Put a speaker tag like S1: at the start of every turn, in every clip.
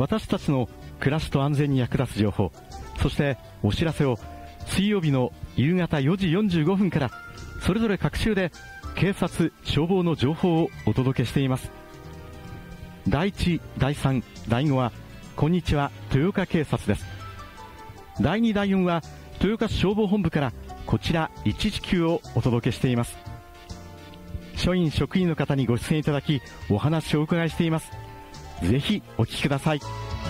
S1: 私たちの暮らしと安全に役立つ情報、そしてお知らせを水曜日の夕方4時45分からそれぞれ各週で警察・消防の情報をお届けしています。第1、第3、第5はこんにちは豊岡警察です。第2、第4は豊岡市消防本部からこちら119をお届けしています。署員職員の方にご出演いただきお話をお伺いしています。ぜひお聞きください。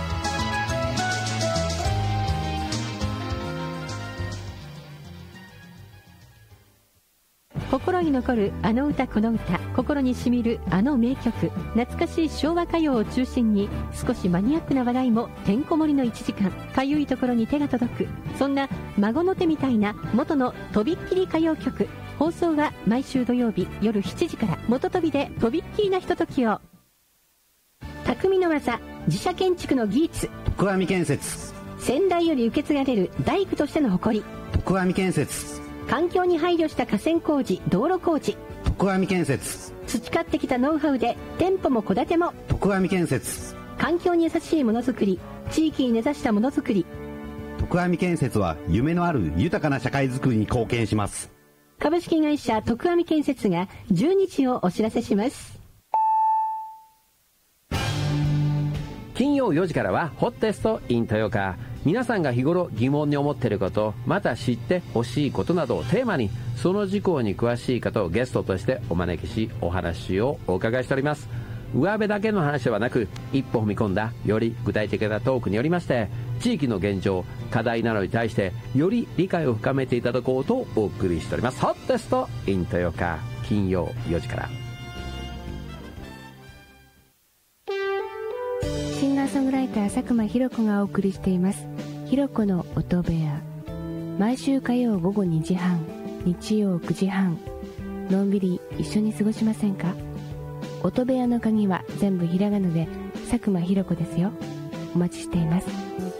S2: 心に残るあの歌この歌、心にしみるあの名曲、懐かしい昭和歌謡を中心に少しマニアックな話題もてんこ盛りの1時間、かゆいところに手が届く、そんな孫の手みたいな元のとびっきり歌謡曲。放送は毎週土曜日夜7時から。元飛びでとびっきりなひとときを。匠の技、自社建築の技術、
S3: 徳網建設。
S2: 先代より受け継がれる大工としての誇り、
S3: 徳網建設。
S2: 環境に配慮した河川工事、道路工事、
S3: 徳網建設。
S2: 培ってきたノウハウで店舗も戸建ても、
S3: 徳網建設。
S2: 環境に優しいものづくり、地域に根ざしたものづくり。
S3: 徳網建設は夢のある豊かな社会づくりに貢献します。
S2: 株式会社徳網建設が10日をお知らせします。
S4: 金曜4時からはホッテストイン豊岡。皆さんが日頃疑問に思っていること、また知ってほしいことなどをテーマに、その事項に詳しい方をゲストとしてお招きし、お話をお伺いしております。上辺だけの話ではなく、一歩踏み込んだより具体的なトークによりまして、地域の現状、課題などに対してより理解を深めていただこうとお送りしております。ホッテストイン豊岡、金曜4時から。
S5: シンガーソングライター佐久間ひろ子がお送りしています。ひろ子の音部屋。毎週火曜午後2時半、日曜9時半、のんびり一緒に過ごしませんか？音部屋の鍵は全部ひらがなで佐久間ひろ子ですよ。お待ちしています。